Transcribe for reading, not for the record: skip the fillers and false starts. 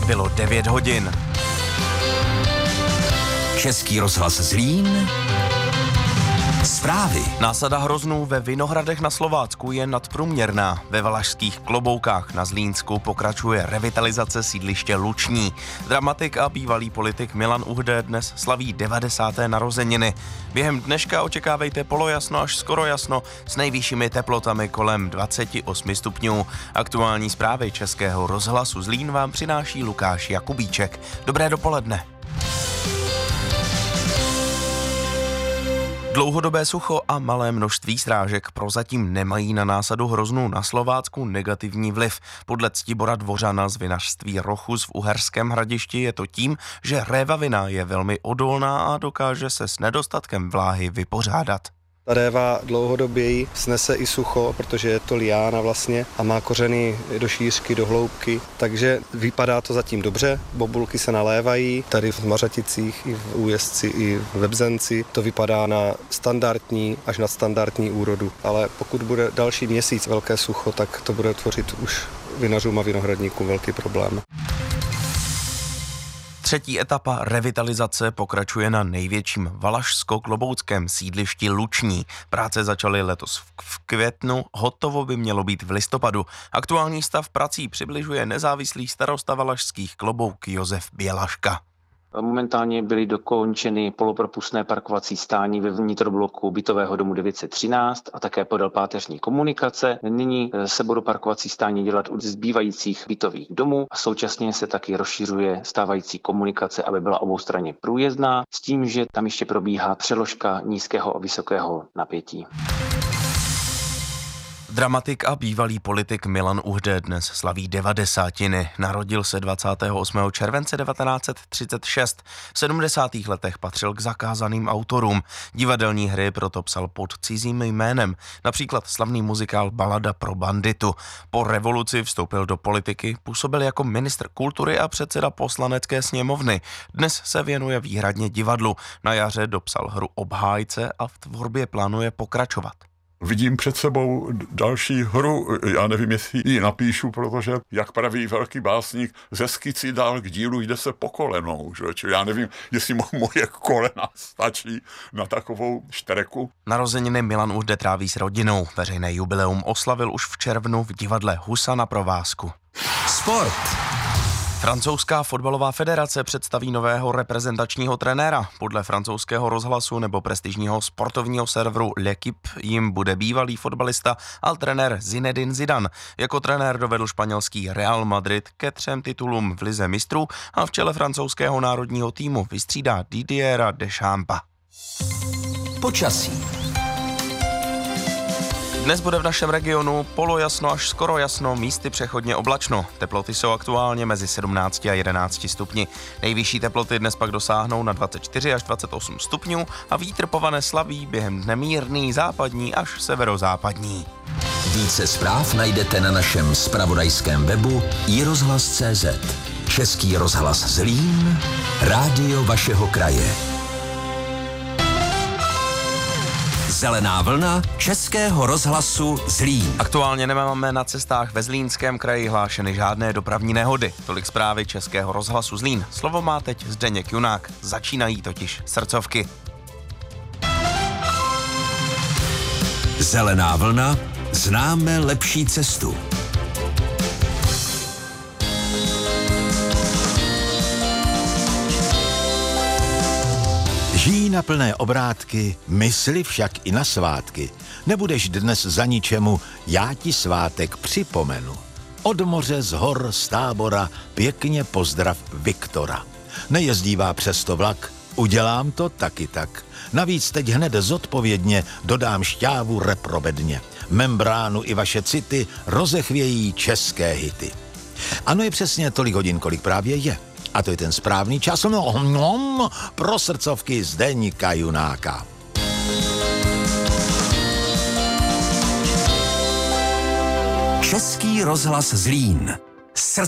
Bylo 9 hodin. Český rozhlas Zlín. Zprávy. Násada hroznů ve Vinohradech na Slovácku je nadprůměrná. Ve Valašských Kloboukách na Zlínsku pokračuje revitalizace sídliště Luční. Dramatik a bývalý politik Milan Uhde dnes slaví 90. narozeniny. Během dneška očekávejte polojasno až skoro jasno s nejvyššími teplotami kolem 28 stupňů. Aktuální zprávy Českého rozhlasu Zlín vám přináší Lukáš Jakubíček. Dobré dopoledne. Dlouhodobé sucho a malé množství srážek prozatím nemají na násadu hroznů na Slovácku negativní vliv. Podle Ctibora Dvořana z vinařství Rochus v Uherském Hradišti je to tím, že révavina je velmi odolná a dokáže se s nedostatkem vláhy vypořádat. Ta réva dlouhodobě snese i sucho, protože je to liána vlastně a má kořeny do šířky, do hloubky, takže vypadá to zatím dobře, bobulky se nalévají, tady v Mařaticích, i v Újezdci, i v Bzenci to vypadá na standardní až nadstandardní úrodu, ale pokud bude další měsíc velké sucho, tak to bude tvořit už vinařům a vinohradníkům velký problém. Třetí etapa revitalizace pokračuje na největším valašsko-klobouckém sídlišti Luční. Práce začaly letos v květnu, hotovo by mělo být v listopadu. Aktuální stav prací přibližuje nezávislý starosta valašských Klobouk Josef Bělaška. Momentálně byly dokončeny polopropustné parkovací stání ve vnitrobloku bytového domu 913 a také podél páteřní komunikace. Nyní se budou parkovací stání dělat u zbývajících bytových domů a současně se taky rozšiřuje stávající komunikace, aby byla oboustranně průjezdná, s tím, že tam ještě probíhá přeložka nízkého a vysokého napětí. Dramatik a bývalý politik Milan Uhde dnes slaví 90. Narodil se 28. července 1936. V 70. letech patřil k zakázaným autorům. Divadelní hry proto psal pod cizím jménem, například slavný muzikál Balada pro banditu. Po revoluci vstoupil do politiky, působil jako ministr kultury a předseda Poslanecké sněmovny. Dnes se věnuje výhradně divadlu. Na jaře dopsal hru Obhájce a v tvorbě plánuje pokračovat. Vidím před sebou další hru, já nevím, jestli ji napíšu, protože, jak praví velký básník, ze skici dál k dílu jde se po kolenou, že? Čili já nevím, jestli moje kolena stačí na takovou štreku. Narozeniny Milan Uhde tráví s rodinou. Veřejné jubileum oslavil už v červnu v divadle Husa na Provázku. Sport. Francouzská fotbalová federace představí nového reprezentačního trenéra. Podle francouzského rozhlasu nebo prestižního sportovního serveru L'Equipe jim bude bývalý fotbalista a trenér Zinedine Zidane. Jako trenér dovedl španělský Real Madrid ke 3 titulům v lize mistrů a v čele francouzského národního týmu vystřídá Didiera Deschampa. Počasí. Dnes bude v našem regionu polojasno až skoro jasno, místy přechodně oblačno. Teploty jsou aktuálně mezi 17 a 11 stupni. Nejvyšší teploty dnes pak dosáhnou na 24 až 28 stupňů a vítr povane slabý, během dne mírný západní až severozápadní. Více zpráv najdete na našem zpravodajském webu iRozhlas.cz. Český rozhlas Zlín, rádio vašeho kraje. Zelená vlna Českého rozhlasu Zlín. Aktuálně nemáme na cestách ve Zlínském kraji hlášeny žádné dopravní nehody. Tolik zprávy Českého rozhlasu Zlín. Slovo má teď Zdeněk Junák. Začínají totiž srdcovky. Zelená vlna, známe lepší cestu. Žijí na plné obrátky, mysli však i na svátky. Nebudeš dnes za ničemu, já ti svátek připomenu. Od moře, z hor, z Tábora, pěkně pozdrav Viktora. Nejezdívá přesto vlak, udělám to taky tak. Navíc teď hned zodpovědně dodám šťávu reprobedně. Membránu i vaše city rozechvějí české hity. Ano, je přesně tolik hodin, kolik právě je. A to je ten správný čas pro srdcovky Zdeňka Junáka. Český rozhlas Zlín.